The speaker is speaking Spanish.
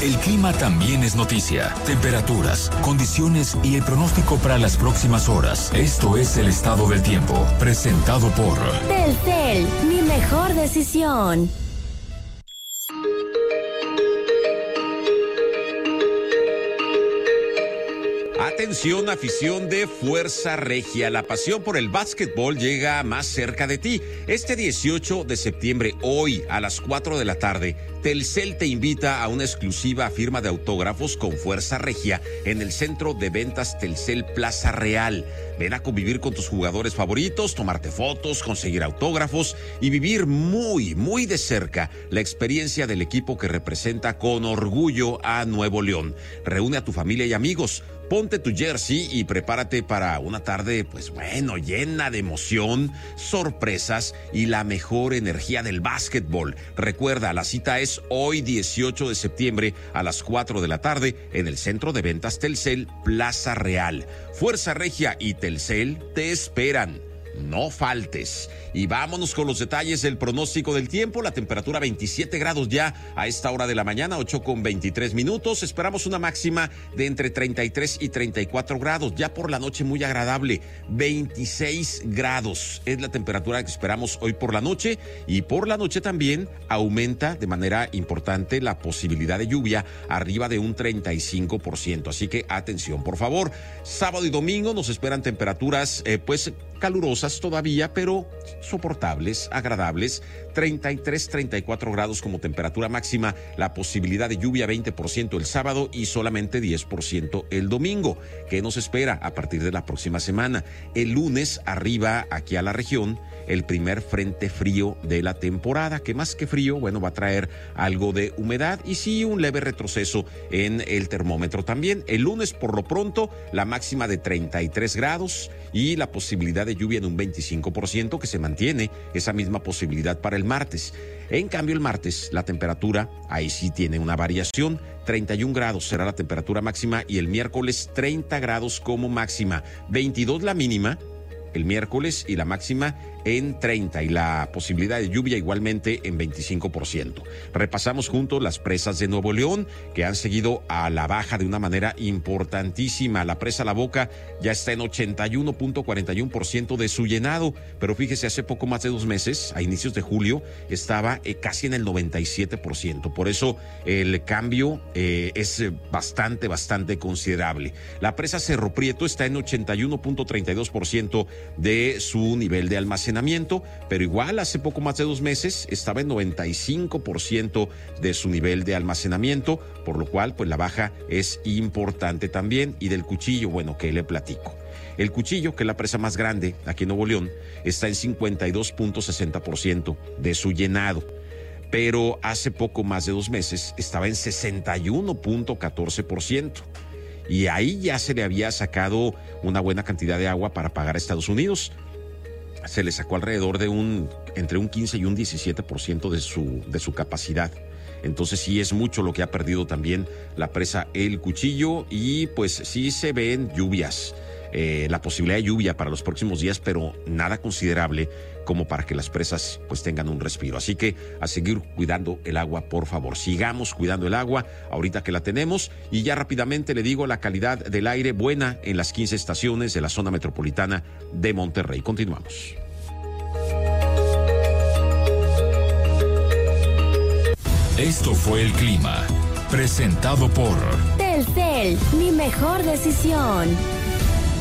El clima también es noticia. Temperaturas, condiciones y el pronóstico para las próximas horas. Esto es el estado del tiempo, presentado por Telcel, mi mejor decisión. Atención, afición de Fuerza Regia. La pasión por el básquetbol llega más cerca de ti. Este 18 de septiembre, hoy a las 4 de la tarde, Telcel te invita a una exclusiva firma de autógrafos con Fuerza Regia en el centro de ventas Telcel Plaza Real. Ven a convivir con tus jugadores favoritos, tomarte fotos, conseguir autógrafos y vivir muy, muy de cerca la experiencia del equipo que representa con orgullo a Nuevo León. Reúne a tu familia y amigos. Ponte tu jersey y prepárate para una tarde, llena de emoción, sorpresas y la mejor energía del básquetbol. Recuerda, la cita es hoy 18 de septiembre a las 4 de la tarde en el centro de ventas Telcel Plaza Real. Fuerza Regia y Telcel te esperan. No faltes. Y vámonos con los detalles del pronóstico del tiempo. La temperatura 27 grados ya a esta hora de la mañana, 8:23. Esperamos una máxima de entre 33 y 34 grados. Ya por la noche muy agradable, 26 grados. Es la temperatura que esperamos hoy por la noche. Y por la noche también aumenta de manera importante la posibilidad de lluvia, arriba de un 35%. Así que atención, por favor. Sábado y domingo nos esperan temperaturas, calurosas todavía, pero soportables, agradables, 33, 34 grados como temperatura máxima, la posibilidad de lluvia 20% el sábado y solamente 10% el domingo. ¿Qué nos espera a partir de la próxima semana? El lunes arriba aquí a la región el primer frente frío de la temporada, que más que frío, va a traer algo de humedad y sí un leve retroceso en el termómetro también. El lunes por lo pronto la máxima de 33 grados y la posibilidad de lluvia en un 25%, que se mantiene esa misma posibilidad para el martes. En cambio el martes la temperatura ahí sí tiene una variación, 31 grados será la temperatura máxima y el miércoles 30 grados como máxima, 22 la mínima el miércoles y la máxima en 30 y la posibilidad de lluvia igualmente en 25%. Repasamos juntos las presas de Nuevo León que han seguido a la baja de una manera importantísima. La presa La Boca ya está en 81.41% de su llenado, pero fíjese, hace poco más de 2 meses, a inicios de julio, estaba casi en el 97%. Por eso el cambio es bastante considerable. La presa Cerro Prieto está en 81.32% de su nivel de almacenamiento, pero igual hace poco más de 2 meses estaba en 95% de su nivel de almacenamiento, por lo cual la baja es importante también. Y del Cuchillo, que le platico. El Cuchillo, que es la presa más grande aquí en Nuevo León, está en 52.60% de su llenado, pero hace poco más de 2 meses estaba en 61.14%. Y ahí ya se le había sacado una buena cantidad de agua para pagar a Estados Unidos. Se le sacó alrededor de entre un 15 y un 17% de su capacidad. Entonces sí es mucho lo que ha perdido también la presa El Cuchillo y sí se ven lluvias. La posibilidad de lluvia para los próximos días, pero nada considerable como para que las presas tengan un respiro. Así que a seguir cuidando el agua, por favor. Sigamos cuidando el agua ahorita que la tenemos. Y ya rápidamente le digo, la calidad del aire buena en las 15 estaciones de la zona metropolitana de Monterrey. Continuamos. Esto fue el clima, presentado por Telcel, mi mejor decisión.